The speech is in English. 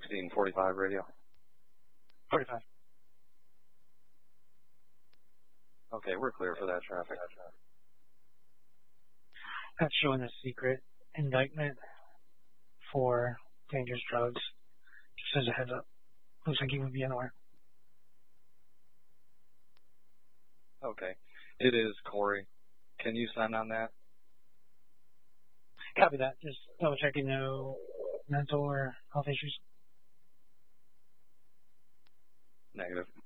1645 radio. 45. Okay, we're clear for that traffic. That's showing a secret indictment for dangerous drugs. Just as a heads up. Looks like he would be anywhere. Okay. It is Corey. Can you sign on that? Copy that. Just double checking no mental or health issues. Negative.